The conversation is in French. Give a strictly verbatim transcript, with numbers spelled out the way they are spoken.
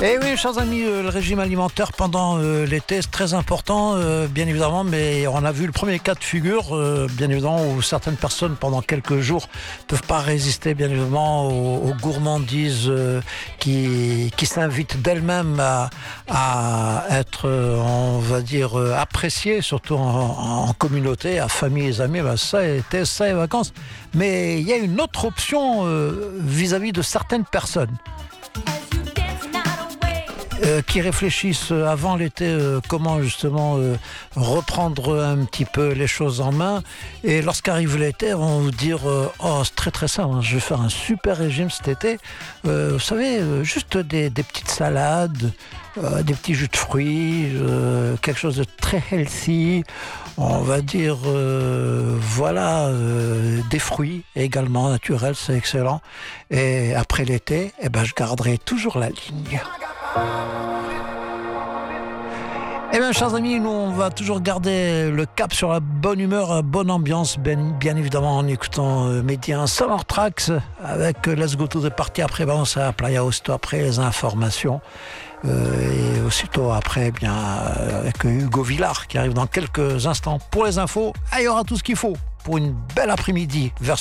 Et oui, chers amis, euh, le régime alimentaire pendant euh, l'été, c'est très important, euh, bien évidemment, mais on a vu le premier cas de figure, euh, bien évidemment, où certaines personnes, pendant quelques jours, ne peuvent pas résister, bien évidemment, aux, aux gourmandises euh, qui, qui s'invitent d'elles-mêmes à, à être, euh, on va dire, euh, appréciées, surtout en, en communauté, à famille et amis. Ben, ça, été, ça et vacances. Mais il y a une autre option euh, vis-à-vis de certaines personnes. Euh, qui réfléchissent avant l'été euh, comment justement euh, reprendre un petit peu les choses en main, et lorsqu'arrive l'été ils vont vous dire euh, oh c'est très très simple, hein, je vais faire un super régime cet été, euh, vous savez euh, juste des, des petites salades, euh, des petits jus de fruits, euh, quelque chose de très healthy, on va dire euh, voilà euh, des fruits également naturels, c'est excellent, et après l'été eh ben, je garderai toujours la ligne. Eh bien, chers amis, nous, on va toujours garder le cap sur la bonne humeur, la bonne ambiance, bien, bien évidemment, en écoutant euh, Médien Summer Tracks avec euh, Let's Go to the Party. Après, ben, on s'est à Playa aussitôt après les informations. Euh, et aussitôt après, eh bien, euh, avec Hugo Villard qui arrive dans quelques instants pour les infos. Ah, il y aura tout ce qu'il faut pour une belle après-midi vers